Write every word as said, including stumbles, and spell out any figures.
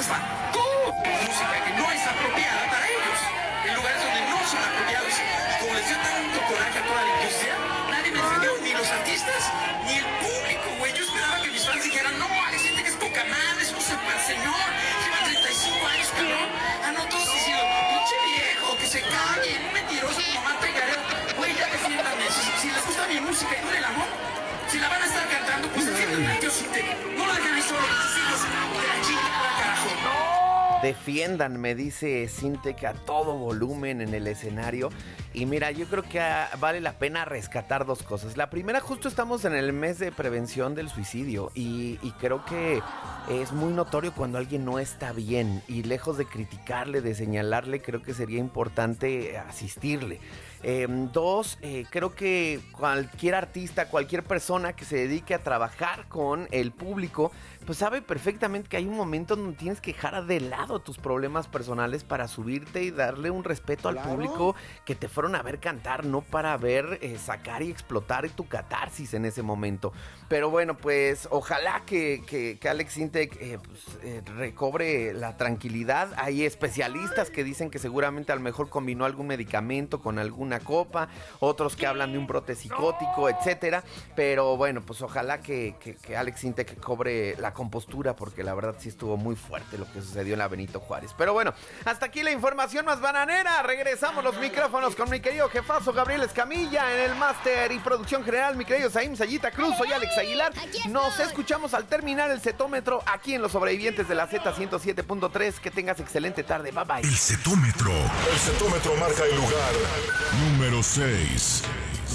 artistas van todo música que no es apropiada para ellos, en lugares donde no son apropiados. Y como les dio tanto coraje a toda la industria, nadie me defendió, ni los artistas, ni el público, güey. Yo esperaba que mis fans dijeran, no, Alex Intec es poca madre, es un super señor, lleva treinta y cinco años, cabrón. Ah, no, todos diciendo, pinche viejo, que se calle, un mentiroso como Marta y Gareth. Güey, ya defiéndanme, si, si les gusta mi música y no el amor, si la van a estar cantando, pues defiéndanme a Dios Intec. No lo dejen ahí solo, sus hijos, de la chingada, carajo. Defiéndanme, dice Sintec a todo volumen en el escenario. Y mira, yo creo que ah, vale la pena rescatar dos cosas. La primera, justo estamos en el mes de prevención del suicidio y, y creo que es muy notorio cuando alguien no está bien. Y lejos de criticarle, de señalarle, creo que sería importante asistirle. Eh, dos, eh, creo que cualquier artista, cualquier persona que se dedique a trabajar con el público, pues sabe perfectamente que hay un momento donde tienes que dejar de lado tus problemas personales para subirte y darle un respeto Claro. al público que te fueron a ver cantar, no para ver eh, sacar y explotar tu catarsis en ese momento. Pero bueno, pues ojalá que, que, que Alex Intec eh, pues, eh, recobre la tranquilidad. Hay especialistas que dicen que seguramente a lo mejor combinó algún medicamento con alguna copa, otros que hablan de un brote psicótico, etcétera. Pero bueno, pues ojalá que, que, que Alex Intec cobre la compostura, porque la verdad sí estuvo muy fuerte lo que sucedió en la Benito Juárez. Pero bueno, hasta aquí la información más bananera. Regresamos los micrófonos con mi querido jefazo Gabriel Escamilla en el máster y producción general, mi querido Saim Sayita Cruz. Soy Alex Aguilar. Nos escuchamos al terminar el cetómetro aquí en Los Sobrevivientes de la Z ciento siete punto tres. Que tengas excelente tarde. Bye bye. El cetómetro. El cetómetro marca el lugar número seis.